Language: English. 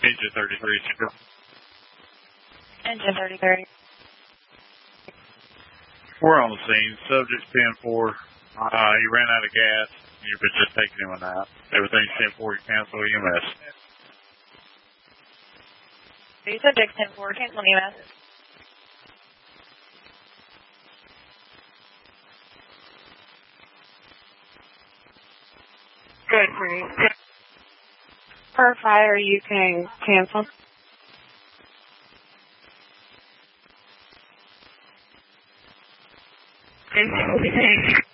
Engine 33. Engine 33. We're on the scene. Subject's 10-4. He ran out of gas. You've been just taking him out. Everything's 10-4. You cancel EMS. Subject 10-4. Cancel EMS. Good for you. Per fire, you can cancel. Okay.